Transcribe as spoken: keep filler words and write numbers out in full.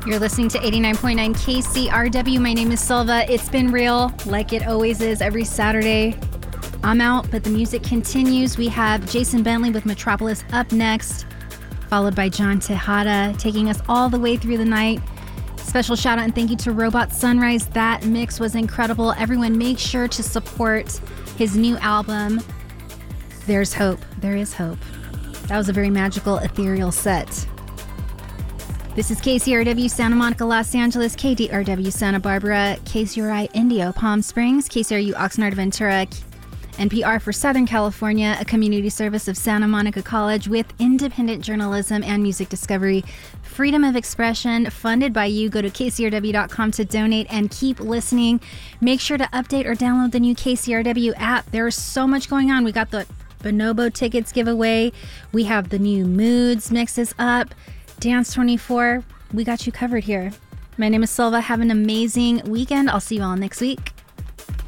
You're listening to eighty-nine point nine K C R W. My name is Silva. It's been real, like it always is every Saturday. I'm out, but the music continues. We have Jason Bentley with Metropolis up next, followed by John Tejada taking us all the way through the night. Special shout out and thank you to Robot Sunrise. That mix was incredible. Everyone make sure to support his new album. There's hope. There is hope. That was a very magical, ethereal set. This is K C R W Santa Monica, Los Angeles, K D R W Santa Barbara, K C R I Indio, Palm Springs, K C R U Oxnard, Ventura, N P R for Southern California, a community service of Santa Monica College with independent journalism and music discovery. Freedom of expression, funded by you. Go to K C R W dot com to donate and keep listening. Make sure to update or download the new K C R W app. There's so much going on. We got the Bonobo tickets giveaway. We have the new Moods mixes up. Dance twenty-four. We got you covered here. My name is Silva. Have an amazing weekend. I'll see you all next week.